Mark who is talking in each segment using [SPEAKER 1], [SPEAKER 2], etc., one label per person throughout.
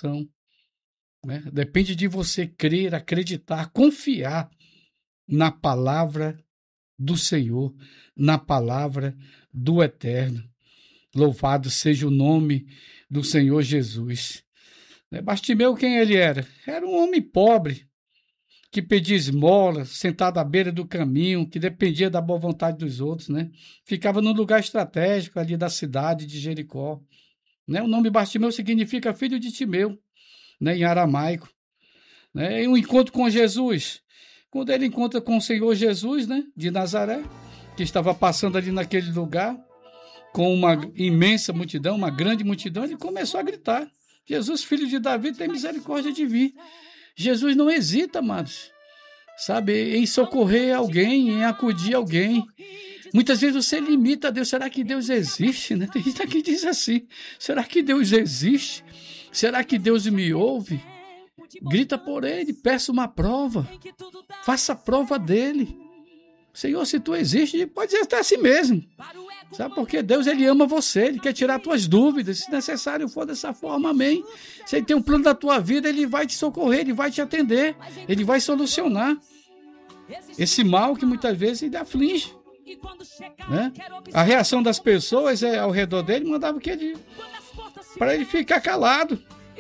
[SPEAKER 1] coração, né? Depende de você crer, acreditar, confiar na palavra do Senhor, na palavra do Eterno. Louvado seja o nome do Senhor Jesus. Bartimeu, quem ele era? Era um homem pobre, que pedia esmola, sentado à beira do caminho, que dependia da boa vontade dos outros, né? Ficava num lugar estratégico ali da cidade de Jericó, né? O nome Bartimeu significa filho de Timeu, né? Em aramaico, né? E um encontro com Jesus. Quando ele encontra com o Senhor Jesus, né? De Nazaré, que estava passando ali naquele lugar, com uma imensa multidão, uma grande multidão, ele começou a gritar: Jesus, filho de Davi, tem misericórdia de mim. Jesus não hesita, amados, sabe, em socorrer alguém, em acudir alguém. Muitas vezes você limita a Deus. Será que Deus existe? Né? Tem gente que diz assim: será que Deus existe? Será que Deus me ouve? Grita por ele, peça uma prova, faça a prova dele. Senhor, se tu existe, pode dizer até assim mesmo. Sabe, porque Deus, ele ama você, ele quer tirar tuas dúvidas, se necessário for dessa forma, amém. Se ele tem um plano da tua vida, ele vai te socorrer, ele vai te atender, ele vai solucionar esse mal que muitas vezes ele aflige, né? A reação das pessoas ao redor dele mandava que ele, para ele ficar calado,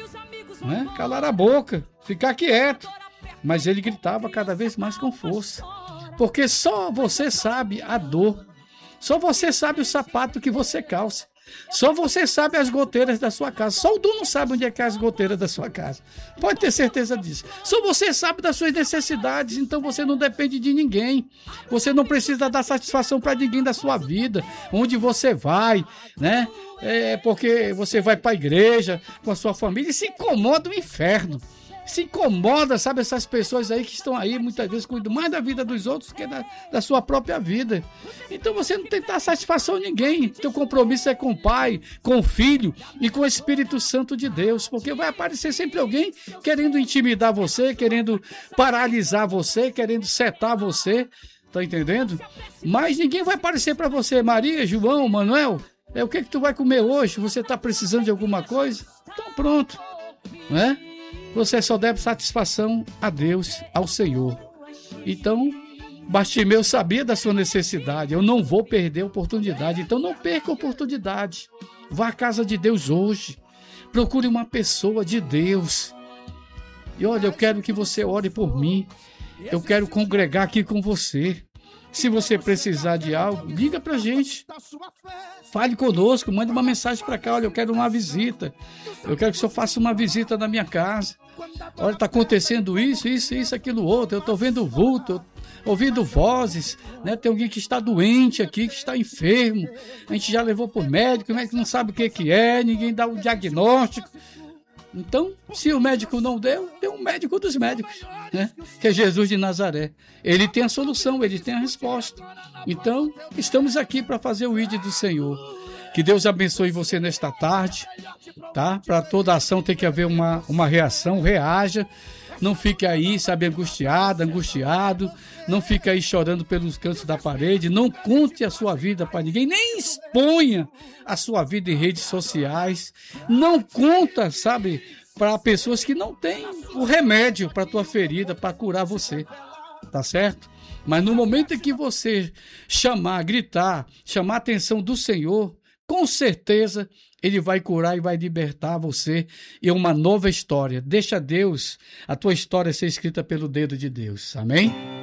[SPEAKER 1] né? Calar a boca, ficar quieto, mas ele gritava cada vez mais com força, porque só você sabe a dor. Só você sabe o sapato que você calça. Só você sabe as goteiras da sua casa. Só o Du não sabe onde é que é as goteiras da sua casa. Pode ter certeza disso. Só você sabe das suas necessidades, então você não depende de ninguém. Você não precisa dar satisfação para ninguém da sua vida. Onde você vai, né? Porque você vai para a igreja com a sua família e se incomoda o inferno. Se incomoda, sabe, essas pessoas aí que estão aí, muitas vezes cuidam mais da vida dos outros que da sua própria vida. Então você não tem que dar satisfação a ninguém. Teu compromisso é com o Pai, com o Filho e com o Espírito Santo de Deus, porque vai aparecer sempre alguém querendo intimidar você, querendo paralisar você, querendo setar você, tá entendendo? Mas ninguém vai aparecer para você: Maria, João, Manuel, o que tu vai comer hoje? Você está precisando de alguma coisa? Então pronto, né? Você só deve satisfação a Deus, ao Senhor. Então, Bartimeu sabia da sua necessidade. Eu não vou perder a oportunidade. Então, não perca a oportunidade. Vá à casa de Deus hoje. Procure uma pessoa de Deus. E olha, eu quero que você ore por mim. Eu quero congregar aqui com você. Se você precisar de algo, liga pra gente. Fale conosco, mande uma mensagem para cá. Olha, eu quero uma visita. Eu quero que o senhor faça uma visita na minha casa. Olha, está acontecendo isso, aquilo, outro. Eu estou vendo vulto, ouvindo vozes, né? Tem alguém que está doente aqui, que está enfermo. A gente já levou para o médico não sabe o que é, ninguém dá um diagnóstico. Então, se o médico não deu, tem um médico dos médicos, né? Que é Jesus de Nazaré. Ele tem a solução, ele tem a resposta. Então, estamos aqui para fazer o ID do Senhor. Que Deus abençoe você nesta tarde, tá? Para toda ação tem que haver uma reação, reaja. Não fique aí, sabe, angustiado. Não fique aí chorando pelos cantos da parede. Não conte a sua vida para ninguém. Nem exponha a sua vida em redes sociais. Não conta, sabe, para pessoas que não têm o remédio para a tua ferida, para curar você. Tá certo? Mas no momento em que você gritar, chamar a atenção do Senhor, com certeza Ele vai curar e vai libertar você e uma nova história. Deixa Deus, a tua história ser escrita pelo dedo de Deus. Amém?